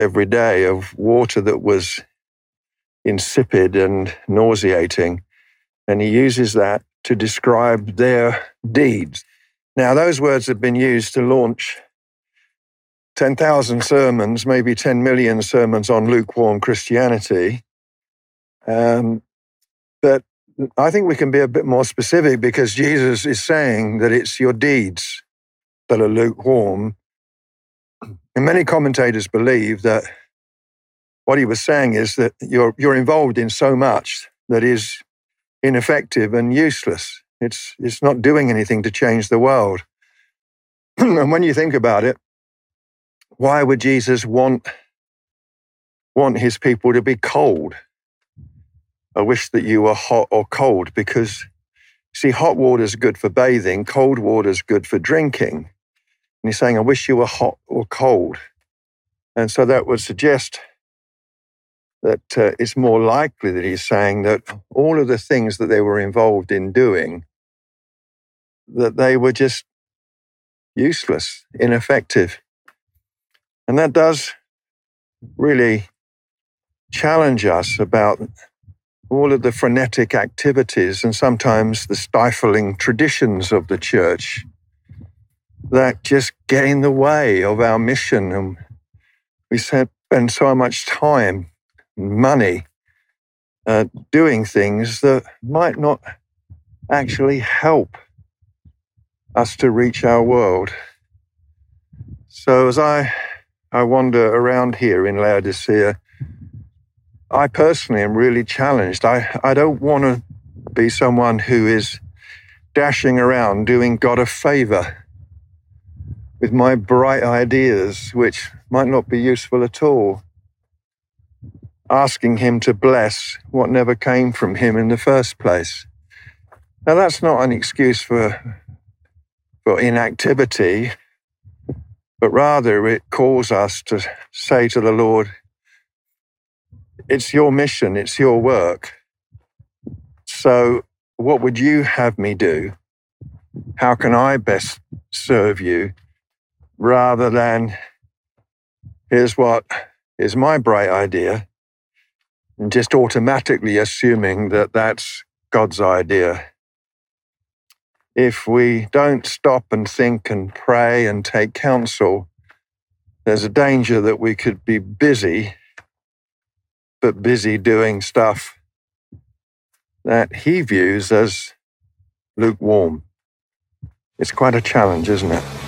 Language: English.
every day of water that was insipid and nauseating. And he uses that to describe their deeds. Now, those words have been used to launch 10,000 sermons, maybe 10 million sermons on lukewarm Christianity. But I think we can be a bit more specific, because Jesus is saying that it's your deeds that are lukewarm. And many commentators believe that what he was saying is that you're involved in so much that is ineffective and useless. It's not doing anything to change the world. And when you think about it, why would Jesus want his people to be cold? I wish that you were hot or cold, because, see, hot water is good for bathing, cold water is good for drinking. And he's saying, I wish you were hot or cold. And so that would suggest that it's more likely that he's saying that all of the things that they were involved in doing, that they were just useless, ineffective. And that does really challenge us about all of the frenetic activities and sometimes the stifling traditions of the church that just get in the way of our mission. And we spend so much time, money, doing things that might not actually help us to reach our world. So as I wander around here in Laodicea, I personally am really challenged. I don't want to be someone who is dashing around doing God a favor with my bright ideas, which might not be useful at all, asking him to bless what never came from him in the first place. Now, that's not an excuse for inactivity, but rather it calls us to say to the Lord, it's your mission, it's your work. So what would you have me do? How can I best serve you? Rather than, here's what is my bright idea, and just automatically assuming that that's God's idea. If we don't stop and think and pray and take counsel, there's a danger that we could be busy, but busy doing stuff that he views as lukewarm. It's quite a challenge, isn't it?